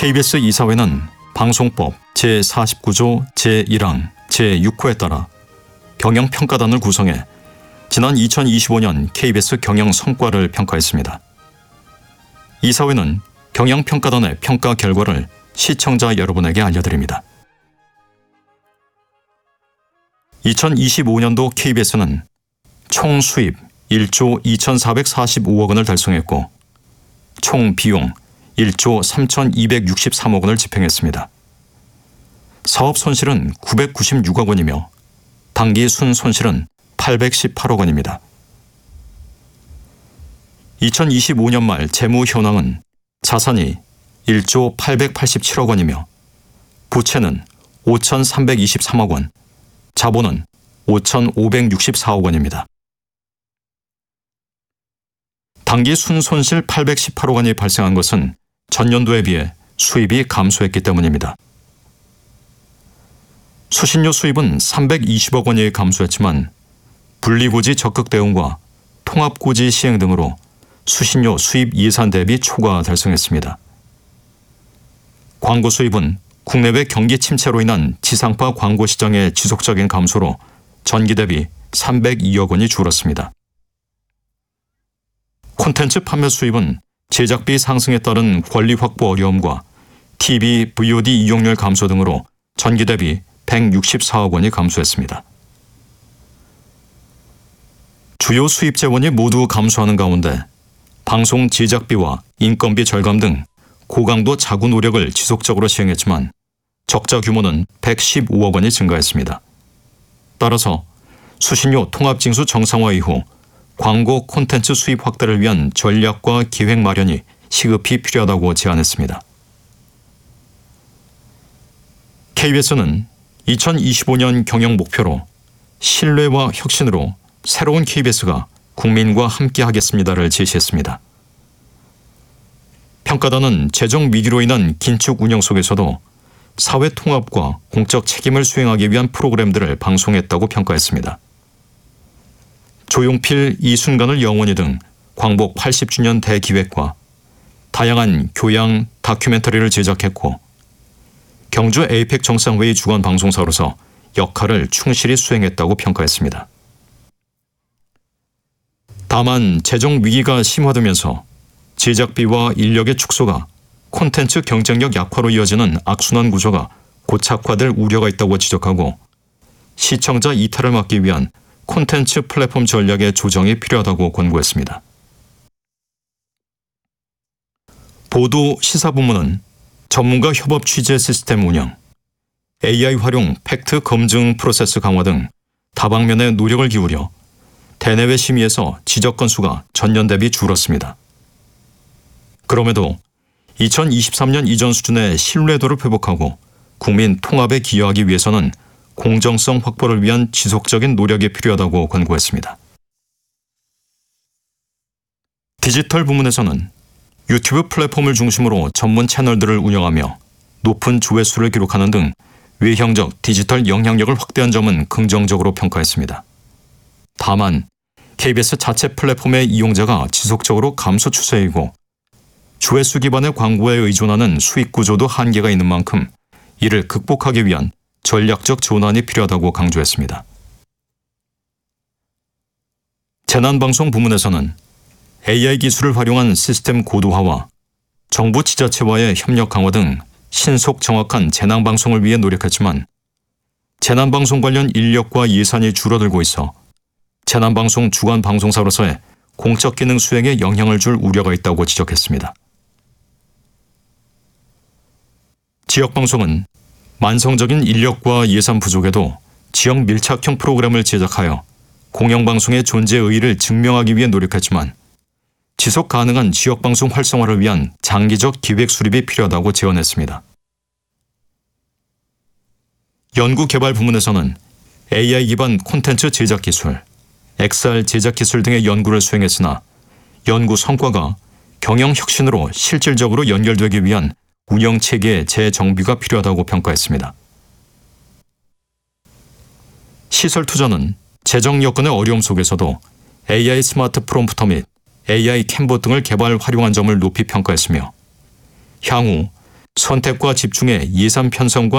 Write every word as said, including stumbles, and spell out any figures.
케이비에스 이사회는 방송법 제사십구 조 제일 항 제육 호에 따라 경영평가단을 구성해 지난 이천이십오 년 케이비에스 경영 성과를 평가했습니다. 이사회는 경영평가단의 평가 결과를 시청자 여러분에게 알려드립니다. 이천이십오 년도 케이비에스는 총 수입 일조 이천사백사십오억 원을 달성했고 총 비용 일조 삼천이백육십삼억 원을 집행했습니다. 사업 손실은 구백구십육억 원이며 당기 순손실은 팔백십팔억 원입니다. 이천이십오 년 말 재무 현황은 자산이 일조 팔백팔십칠억 원이며 부채는 오천삼백이십삼억 원, 자본은 오천오백육십사억 원입니다. 당기 순손실 팔백십팔억 원이 발생한 것은 전년도에 비해 수입이 감소했기 때문입니다. 수신료 수입은 삼백이십억 원이 감소했지만 분리고지 적극 대응과 통합고지 시행 등으로 수신료 수입 예산 대비 초과 달성했습니다. 광고 수입은 국내외 경기 침체로 인한 지상파 광고 시장의 지속적인 감소로 전기 대비 삼백이억 원이 줄었습니다. 콘텐츠 판매 수입은 제작비 상승에 따른 권리 확보 어려움과 티비, 브이오디 이용률 감소 등으로 전기 대비 백육십사억 원이 감소했습니다. 주요 수입 재원이 모두 감소하는 가운데 방송 제작비와 인건비 절감 등 고강도 자구 노력을 지속적으로 시행했지만 적자 규모는 백십오억 원이 증가했습니다. 따라서 수신료 통합징수 정상화 이후 광고 콘텐츠 수입 확대를 위한 전략과 계획 마련이 시급히 필요하다고 제안했습니다. 케이비에스는 이천이십오 년 경영 목표로 신뢰와 혁신으로 새로운 케이비에스가 국민과 함께하겠습니다를 제시했습니다. 평가단은 재정 위기로 인한 긴축 운영 속에서도 사회 통합과 공적 책임을 수행하기 위한 프로그램들을 방송했다고 평가했습니다. 조용필 이순간을 영원히 등 광복 팔십 주년 대기획과 다양한 교양 다큐멘터리를 제작했고 경주 에이펙 정상회의 주관 방송사로서 역할을 충실히 수행했다고 평가했습니다. 다만 재정 위기가 심화되면서 제작비와 인력의 축소가 콘텐츠 경쟁력 약화로 이어지는 악순환 구조가 고착화될 우려가 있다고 지적하고 시청자 이탈을 막기 위한 콘텐츠 플랫폼 전략의 조정이 필요하다고 권고했습니다. 보도 시사부문은 전문가 협업 취재 시스템 운영, 에이아이 활용 팩트 검증 프로세스 강화 등 다방면의 노력을 기울여 대내외 심의에서 지적 건수가 전년 대비 줄었습니다. 그럼에도 이천이십삼 년 이전 수준의 신뢰도를 회복하고 국민 통합에 기여하기 위해서는 공정성 확보를 위한 지속적인 노력이 필요하다고 권고했습니다. 디지털 부문에서는 유튜브 플랫폼을 중심으로 전문 채널들을 운영하며 높은 조회수를 기록하는 등 외형적 디지털 영향력을 확대한 점은 긍정적으로 평가했습니다. 다만 케이비에스 자체 플랫폼의 이용자가 지속적으로 감소 추세이고 조회수 기반의 광고에 의존하는 수익 구조도 한계가 있는 만큼 이를 극복하기 위한 전략적 전환이 필요하다고 강조했습니다. 재난방송 부문에서는 에이아이 기술을 활용한 시스템 고도화와 정부 지자체와의 협력 강화 등 신속 정확한 재난방송을 위해 노력했지만 재난방송 관련 인력과 예산이 줄어들고 있어 재난방송 주관 방송사로서의 공적 기능 수행에 영향을 줄 우려가 있다고 지적했습니다. 지역방송은 만성적인 인력과 예산 부족에도 지역 밀착형 프로그램을 제작하여 공영방송의 존재 의의를 증명하기 위해 노력했지만 지속 가능한 지역방송 활성화를 위한 장기적 기획 수립이 필요하다고 제언했습니다. 연구개발 부문에서는 에이아이 기반 콘텐츠 제작 기술, 엑스알 제작 기술 등의 연구를 수행했으나 연구 성과가 경영 혁신으로 실질적으로 연결되기 위한 운영체계의 재정비가 필요하다고 평가했습니다. 시설 투자는 재정 여건의 어려움 속에서도 에이아이 스마트 프롬프터 및 에이아이 캔봇 등을 개발 활용한 점을 높이 평가했으며 향후 선택과 집중의 예산 편성과